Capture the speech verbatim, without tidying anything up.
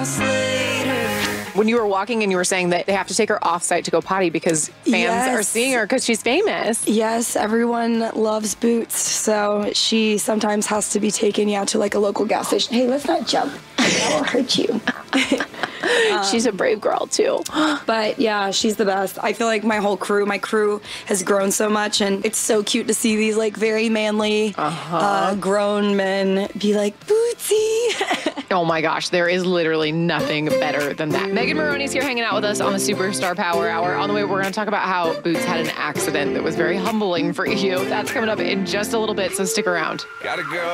When you were walking and you were saying that they have to take her off-site to go potty because fans Yes. are seeing her because she's famous. Yes, everyone loves Boots, so she sometimes has to be taken, yeah, to like a local gas station. Hey, let's not jump. That will hurt you. She's a brave girl, too. But yeah, she's the best. I feel like my whole crew, my crew has grown so much, and it's so cute to see these like very manly, Uh-huh. uh, grown men be like, Bootsy. Oh my gosh, there is literally nothing better than that. Megan Moroney's here hanging out with us on the Superstar Power Hour. On the way, we're going to talk about how Boots had an accident that was very humbling for you. That's coming up in just a little bit, so stick around. Gotta go.